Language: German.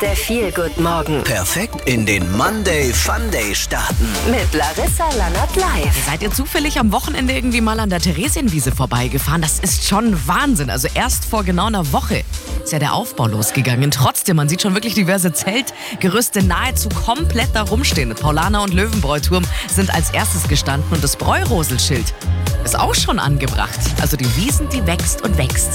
Der Feel-Good-Morgen Perfekt in den Monday Funday starten. mit Larissa Lannert live. Seid ihr zufällig am Wochenende irgendwie mal an der Theresienwiese vorbeigefahren? Das ist schon Wahnsinn. Also erst vor genau einer Woche ist ja der Aufbau losgegangen. Trotzdem, man sieht schon wirklich diverse Zeltgerüste nahezu komplett da rumstehen. Paulaner und Löwenbräuturm sind als erstes gestanden und das Bräuroselschild ist auch schon angebracht. Also die Wiesn, die wächst und wächst.